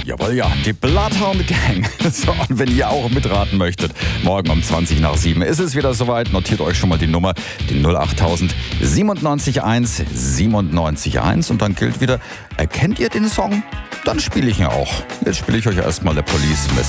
Jawohl, ja, die Bloodhound Gang. So, und wenn ihr auch mitraten möchtet, morgen um 7:20 ist es wieder soweit. Notiert euch schon mal die Nummer, die 08000 97 1 97 1. Und dann gilt wieder, erkennt ihr den Song? Dann spiele ich ihn auch. Jetzt spiele ich euch erstmal der Police Miss